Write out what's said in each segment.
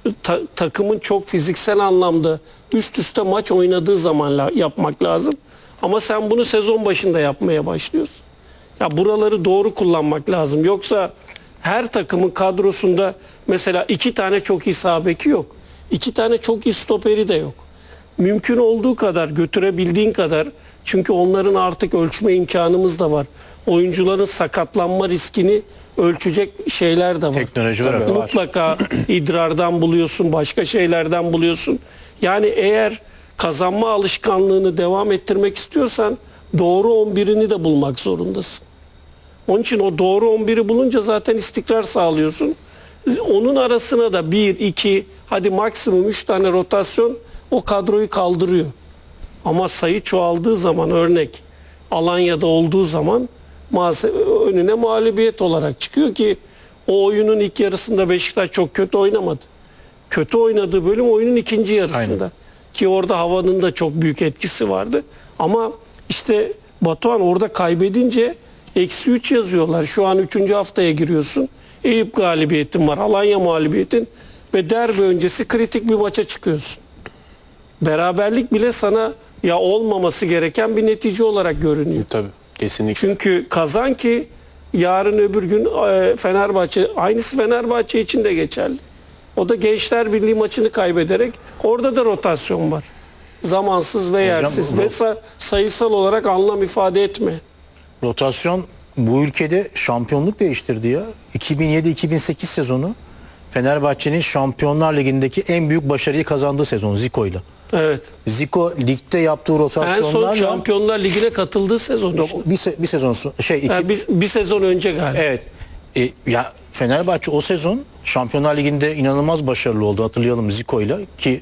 takımın çok fiziksel anlamda üst üste maç oynadığı zaman yapmak lazım. Ama sen bunu sezon başında yapmaya başlıyorsun. Ya buraları doğru kullanmak lazım. Yoksa her takımın kadrosunda mesela 2 tane çok iyi sağ beki yok. 2 tane çok iyi stoperi de yok. Mümkün olduğu kadar, götürebildiğin kadar, çünkü onların artık ölçme imkanımız da var. Oyuncuların sakatlanma riskini ölçecek şeyler de var. Teknolojiler var. Mutlaka idrardan buluyorsun, başka şeylerden buluyorsun. Yani eğer kazanma alışkanlığını devam ettirmek istiyorsan doğru 11'ini de bulmak zorundasın. Onun için o doğru 11'i bulunca zaten istikrar sağlıyorsun. Onun arasına da 1, 2, hadi maksimum 3 tane rotasyon o kadroyu kaldırıyor. Ama sayı çoğaldığı zaman, örnek Alanya'da olduğu zaman önüne mağlubiyet olarak çıkıyor ki o oyunun ilk yarısında Beşiktaş çok kötü oynamadı. Kötü oynadığı bölüm oyunun ikinci yarısında. Aynen. Ki orada havanın da çok büyük etkisi vardı. Ama işte Batuhan orada kaybedince -3 yazıyorlar. Şu an 3. haftaya giriyorsun. Eyüp galibiyetin var, Alanya mağlubiyetin ve derbi öncesi kritik bir maça çıkıyorsun. Beraberlik bile sana ya olmaması gereken bir netice olarak görünüyor. Tabii, kesinlikle. Çünkü kazan ki yarın öbür gün Fenerbahçe, aynısı Fenerbahçe için de geçerli. O da Gençler Birliği maçını kaybederek orada da rotasyon var. Zamansız ve yersiz ve sayısal olarak anlam ifade etme. Rotasyon bu ülkede şampiyonluk değiştirdi ya. 2007-2008 sezonu Fenerbahçe'nin Şampiyonlar Ligi'ndeki en büyük başarıyı kazandığı sezon Zico'yla. Evet. Zico ligde yaptığı rotasyonlarla... En son Şampiyonlar Ligi'ne katıldığı sezon işte. Bir sezon bir sezon önce galiba. Evet. Ya Fenerbahçe o sezon Şampiyonlar Ligi'nde inanılmaz başarılı oldu. Hatırlayalım Zico'yla ki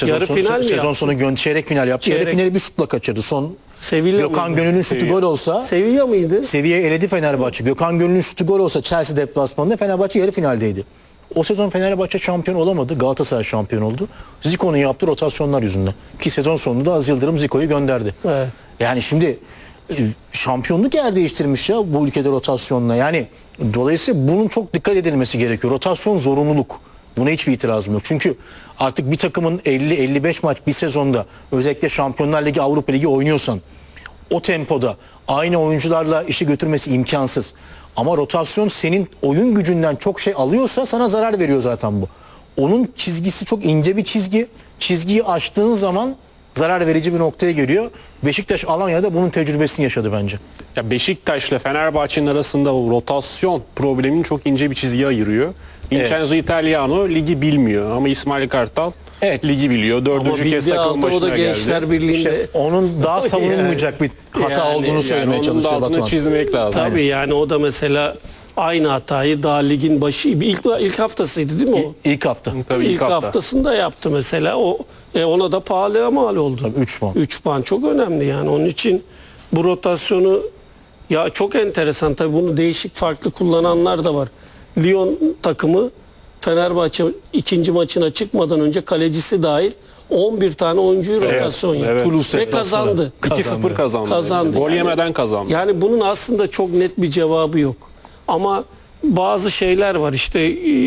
sezon sonu çeyrek final yaptı. Yarı finali bir şutla kaçırdı. Son Gökhan Gönül'ün şutu gol olsa... Sevilla mıydı? Sevilla eledi Fenerbahçe. Gökhan Gönül'ün şutu gol olsa Chelsea deplasmanında Fenerbahçe yarı finaldeydi. O sezon Fenerbahçe şampiyon olamadı. Galatasaray şampiyon oldu. Zico'nun yaptığı rotasyonlar yüzünden. Ki sezon sonunda Aziz Yıldırım Zico'yu gönderdi. Evet. Yani şimdi şampiyonluk yer değiştirmiş ya bu ülkede rotasyonla. Yani dolayısıyla bunun çok dikkat edilmesi gerekiyor. Rotasyon zorunluluk. Buna hiçbir itirazım yok. Çünkü artık bir takımın 50-55 maç bir sezonda özellikle Şampiyonlar Ligi, Avrupa Ligi oynuyorsan o tempoda aynı oyuncularla işi götürmesi imkansız. Ama rotasyon senin oyun gücünden çok şey alıyorsa sana zarar veriyor zaten bu. Onun çizgisi çok ince bir çizgi. Çizgiyi aştığın zaman zarar verici bir noktaya geliyor. Beşiktaş Alanya'da bunun tecrübesini yaşadı bence. Ya Beşiktaş'la Fenerbahçe'nin arasında o rotasyon problemini çok ince bir çizgiye ayırıyor. Vincenzo Italiano ligi bilmiyor ama İsmail Kartal ligi biliyor. 4. kez takım başına geldi. Gençler Birliği'nde onun daha savunulmayacak bir hata olduğunu söylemeye çalışıyor Batuhan. Onun altını çizmek lazım. Tabii yani o da mesela aynı hatayı daha ligin başı ilk haftasıydı değil mi o? İlk hafta. Tabii ilk haftasında yaptı mesela. Ona da pahalıya mal oldu. Tabii 3 puan. 3 puan çok önemli yani. Onun için bu rotasyonu ya çok enteresan tabii, bunu değişik farklı kullananlar da var. Lyon takımı Fenerbahçe ikinci maçına çıkmadan önce kalecisi dahil 11 tane oyuncuyu rotasyon yaptı. Ve kazandı. 2-0 kazandı. Gol yemeden kazandı. Yani bunun aslında çok net bir cevabı yok. Ama bazı şeyler var işte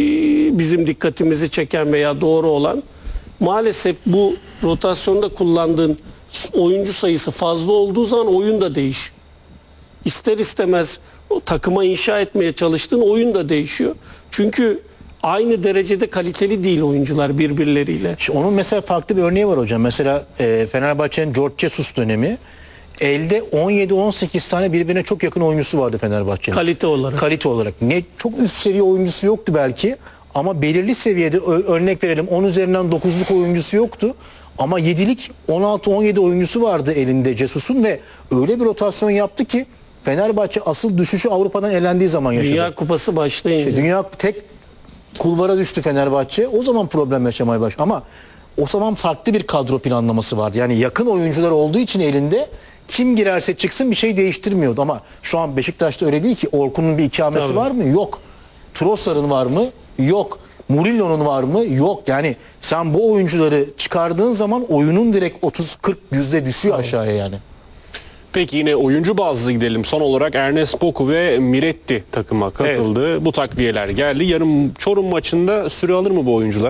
bizim dikkatimizi çeken veya doğru olan. Maalesef bu rotasyonda kullandığın oyuncu sayısı fazla olduğu zaman oyun da değişiyor. İster istemez o takıma inşa etmeye çalıştığın oyun da değişiyor. Çünkü aynı derecede kaliteli değil oyuncular birbirleriyle. Onun mesela farklı bir örneği var hocam. Mesela Fenerbahçe'nin George Jesus dönemi. Elde 17-18 tane birbirine çok yakın oyuncusu vardı Fenerbahçe'nin. Kalite olarak. Kalite olarak. Ne çok üst seviye oyuncusu yoktu belki ama belirli seviyede örnek verelim 10 üzerinden 9'luk oyuncusu yoktu. Ama 7'lik 16-17 oyuncusu vardı elinde Jesus'un ve öyle bir rotasyon yaptı ki Fenerbahçe asıl düşüşü Avrupa'dan elendiği zaman yaşadı. Dünya Kupası başlayınca. Dünya tek kulvara düştü Fenerbahçe. O zaman problem yaşamaya başladı. Ama o zaman farklı bir kadro planlaması vardı. Yani yakın oyuncular olduğu için elinde kim girerse çıksın bir şey değiştirmiyordu. Ama şu an Beşiktaş'ta öyle değil ki. Orkun'un bir ikamesi var mı? Yok. Trossard'ın var mı? Yok. Murillo'nun var mı? Yok. Yani sen bu oyuncuları çıkardığın zaman oyunun direkt 30-40% düşüyor aşağıya yani. Peki yine oyuncu bazlı gidelim. Son olarak Ernest Boku ve Miretti takıma katıldı. Bu takviyeler geldi. Yarın Çorum maçında süre alır mı bu oyuncular?